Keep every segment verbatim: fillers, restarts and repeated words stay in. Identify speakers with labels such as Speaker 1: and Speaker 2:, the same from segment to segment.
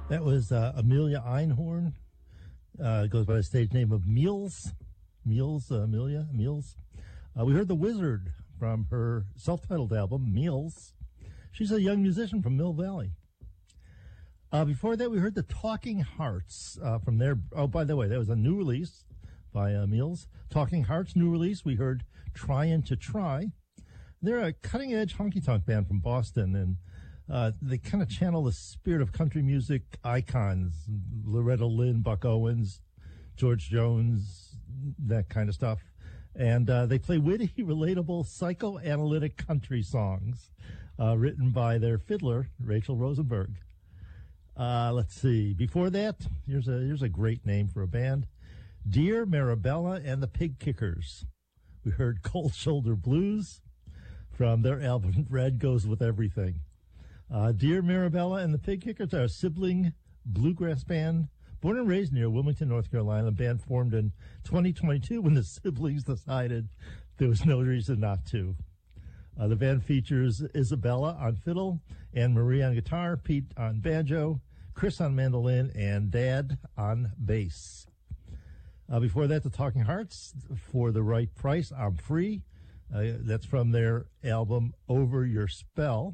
Speaker 1: That was uh, Amelia Einhorn. Uh, goes by the stage name of Meals. Meals, uh, Amelia, Meals. Uh, we heard The Wizard from her self-titled album, Meals. She's a young musician from Mill Valley. Uh, before that, we heard The Talking Hearts uh, from their... Oh, by the way, that was a new release by uh, Meals. Talking Hearts, new release. We heard Tryin' to Try. They're a cutting-edge honky-tonk band from Boston, and uh, they kind of channel the spirit of country music icons. Loretta Lynn, Buck Owens, George Jones, that kind of stuff. And uh, they play witty, relatable, psychoanalytic country songs uh, written by their fiddler, Rachel Rosenberg. Uh, let's see. Before that, here's a here's a great name for a band. Dear Marabella and the Pig Kickers. We heard Cold Shoulder Blues from their album Red Goes With Everything. Uh, Dear Marabella and the Pig Kickers are a sibling bluegrass band born and raised near Wilmington, North Carolina. The band formed in twenty twenty-two when the siblings decided there was no reason not to. Uh, the band features Isabella on fiddle, Anne Marie on guitar, Pete on banjo, Chris on mandolin, and Dad on bass. Uh, before that, The Talking Hearts, For the Right Price, I'm Free. Uh, that's from their album Over Your Spell.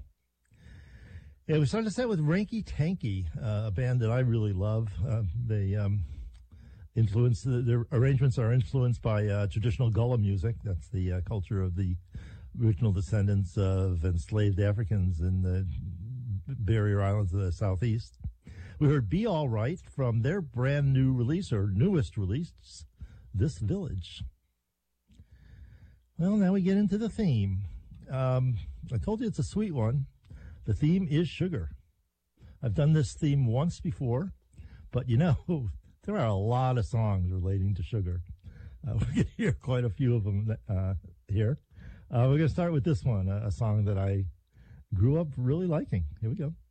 Speaker 1: And we started to set with Ranky Tanky, uh, a band that I really love. Uh, they um, influence, their arrangements are influenced by uh, traditional Gullah music. That's the uh, culture of the original descendants of enslaved Africans in the barrier islands of the southeast. We heard Be All Right from their brand new release, or newest release, This Village. Well, now we get into the theme. Um, I told you it's a sweet one. The theme is sugar. I've done this theme once before, but you know, there are a lot of songs relating to sugar. Uh, we're going to hear quite a few of them uh, here. Uh, we're going to start with this one, a, a song that I grew up really liking. Here we go.